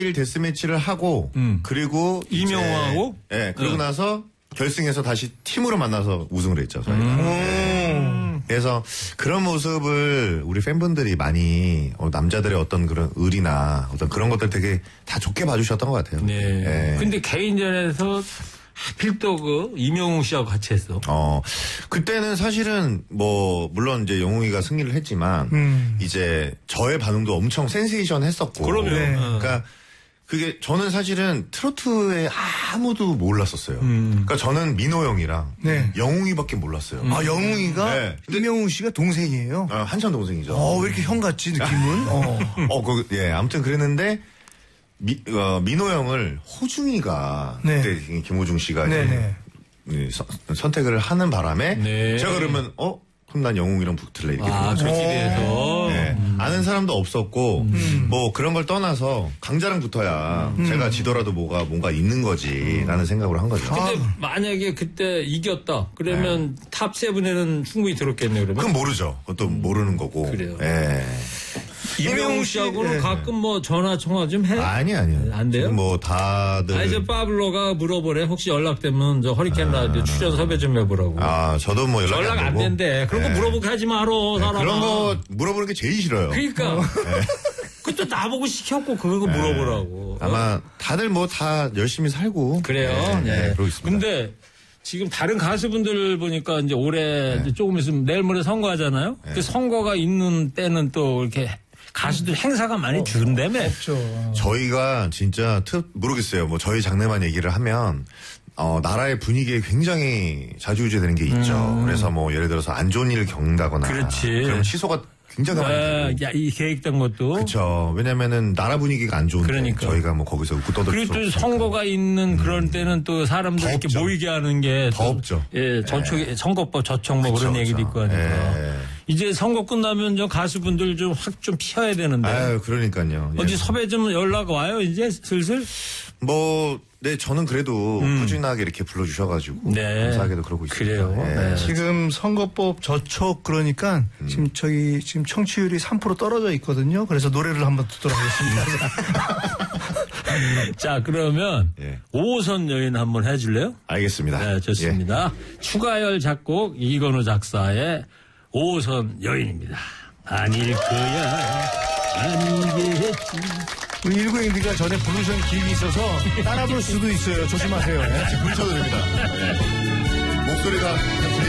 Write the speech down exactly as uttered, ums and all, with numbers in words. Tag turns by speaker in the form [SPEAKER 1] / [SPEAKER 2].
[SPEAKER 1] 일 데스매치를 하고
[SPEAKER 2] 음.
[SPEAKER 1] 그리고
[SPEAKER 2] 이명호하고
[SPEAKER 1] 예, 네, 그러고
[SPEAKER 2] 네.
[SPEAKER 1] 나서 결승에서 다시 팀으로 만나서 우승을 했죠. 저희가.
[SPEAKER 2] 음.
[SPEAKER 1] 네. 그래서 그런 모습을 우리 팬분들이 많이 어, 남자들의 어떤 그런 의리나 어떤 그런 것들 되게 다 좋게 봐주셨던 것 같아요.
[SPEAKER 2] 네.
[SPEAKER 1] 네.
[SPEAKER 2] 근데 개인전에서 하필 또 그 이명웅 씨하고 같이 했어.
[SPEAKER 1] 어, 그때는 사실은 뭐, 물론 이제 영웅이가 승리를 했지만,
[SPEAKER 3] 음.
[SPEAKER 1] 이제 저의 반응도 엄청 센세이션 했었고.
[SPEAKER 2] 그럼요. 네.
[SPEAKER 1] 그러니까 그게 저는 사실은 트로트에 아무도 몰랐었어요.
[SPEAKER 2] 음.
[SPEAKER 1] 그러니까 저는 민호 형이랑
[SPEAKER 3] 네.
[SPEAKER 1] 영웅이밖에 몰랐어요.
[SPEAKER 3] 아, 영웅이가
[SPEAKER 1] 네.
[SPEAKER 3] 이명웅 씨가 동생이에요.
[SPEAKER 1] 어, 한참 동생이죠.
[SPEAKER 3] 어, 왜 이렇게 형같지, 느낌은? 어.
[SPEAKER 1] 어, 그, 예, 아무튼 그랬는데, 미, 어, 민호 형을 호중이가,
[SPEAKER 3] 네.
[SPEAKER 1] 그때 김호중 씨가
[SPEAKER 3] 네,
[SPEAKER 1] 이제
[SPEAKER 3] 네.
[SPEAKER 1] 이 선- 선택을 하는 바람에,
[SPEAKER 2] 네.
[SPEAKER 1] 제가 그러면, 어? 그럼 난 영웅이랑 붙을래, 이렇게
[SPEAKER 2] 아,
[SPEAKER 1] 된 거죠.
[SPEAKER 2] 그렇게 돼서.
[SPEAKER 1] 네. 아는 사람도 없었고, 뭐 그런 걸 떠나서 강자랑 붙어야 제가 지더라도 뭐가, 뭔가 있는 거지, 라는 생각으로 한 거죠.
[SPEAKER 2] 근데 만약에 그때 이겼다. 그러면 탑 세븐에는 충분히 들었겠네요, 그러면.
[SPEAKER 1] 그건 모르죠. 그것도 모르는 거고.
[SPEAKER 2] 그래요.
[SPEAKER 1] 예.
[SPEAKER 2] 이명웅 씨하고는
[SPEAKER 3] 네.
[SPEAKER 2] 가끔 뭐 전화 통화 좀 해?
[SPEAKER 1] 아니, 아니요.
[SPEAKER 2] 안 돼요?
[SPEAKER 1] 지금 뭐 다들.
[SPEAKER 2] 아니, 저 파블로가 물어보래. 혹시 연락되면 저 허리케인 라디오 출연 섭외 좀 해보라고.
[SPEAKER 1] 아, 저도 뭐 연락이
[SPEAKER 2] 연락
[SPEAKER 1] 안
[SPEAKER 2] 안
[SPEAKER 1] 되고.
[SPEAKER 2] 된대. 그런 거
[SPEAKER 1] 네.
[SPEAKER 2] 물어보게 하지 마라, 사람아.
[SPEAKER 1] 그런 거 물어보는 게 제일 싫어요.
[SPEAKER 2] 그러니까. 그것도 나보고 시켰고 그거 물어보라고.
[SPEAKER 1] 아마 다들 뭐 다 열심히 살고.
[SPEAKER 2] 그래요.
[SPEAKER 1] 네,
[SPEAKER 2] 네.
[SPEAKER 1] 네, 그러고 있습니다.
[SPEAKER 2] 근데 지금 다른 가수분들 보니까 이제 올해
[SPEAKER 1] 네.
[SPEAKER 2] 이제 조금 있으면 내일 모레 선거하잖아요. 그 선거가 있는 때는 또 이렇게 가수들 행사가 많이 준다며.
[SPEAKER 3] 없죠.
[SPEAKER 1] 저희가 진짜 특, 모르겠어요. 뭐 저희 장래만 얘기를 하면 어, 나라의 분위기에 굉장히 자주유지되는 게 있죠. 그래서 뭐 예를 들어서 안 좋은 일을 겪는다거나.
[SPEAKER 2] 음. 그렇지.
[SPEAKER 1] 그럼 취소가 굉장히 많이
[SPEAKER 2] 아,
[SPEAKER 1] 되고.
[SPEAKER 2] 야, 이 계획된 것도.
[SPEAKER 1] 그렇죠. 왜냐면은 나라 분위기가 안 좋은데
[SPEAKER 2] 그러니까.
[SPEAKER 1] 저희가 뭐 거기서 웃고 떠들
[SPEAKER 2] 그리고
[SPEAKER 1] 수
[SPEAKER 2] 또
[SPEAKER 1] 없으니까.
[SPEAKER 2] 선거가 있는 그런 때는 또 사람들
[SPEAKER 1] 더
[SPEAKER 2] 이렇게
[SPEAKER 1] 없죠.
[SPEAKER 2] 모이게 하는 게.
[SPEAKER 1] 더
[SPEAKER 2] 또
[SPEAKER 1] 없죠.
[SPEAKER 2] 예, 저촉, 선거법 저촉 뭐
[SPEAKER 1] 그쵸,
[SPEAKER 2] 그런 얘기도
[SPEAKER 1] 그쵸.
[SPEAKER 2] 있고 하니까.
[SPEAKER 1] 예.
[SPEAKER 2] 이제 선거 끝나면 저 가수분들 좀 확 좀 피해야 되는데.
[SPEAKER 1] 아유, 그러니까요.
[SPEAKER 2] 어디
[SPEAKER 1] 예.
[SPEAKER 2] 섭외 좀 연락 와요, 이제 슬슬?
[SPEAKER 1] 뭐, 네, 저는 그래도 꾸준하게 이렇게 불러주셔가지고.
[SPEAKER 2] 음. 네.
[SPEAKER 1] 감사하게도 그러고 있습니다.
[SPEAKER 2] 그래요.
[SPEAKER 1] 예.
[SPEAKER 2] 네.
[SPEAKER 3] 지금 선거법 저촉 그러니까
[SPEAKER 1] 음.
[SPEAKER 3] 지금 저희 지금 청취율이 삼 퍼센트 떨어져 있거든요. 그래서 노래를 한번 듣도록 하겠습니다.
[SPEAKER 2] 자, 그러면
[SPEAKER 1] 예.
[SPEAKER 2] 오호선 여인 한번 해줄래요?
[SPEAKER 1] 알겠습니다.
[SPEAKER 2] 네, 좋습니다. 추가열 작곡, 이건우 작사의 오호선 여인입니다. 아닐 거야, 아니겠지.
[SPEAKER 3] 우리 일구행디가 전에 부르신 기획이 있어서 따라 부를 수도 있어요. 조심하세요.
[SPEAKER 1] 예. 불쳐드립니다. 네. 목소리가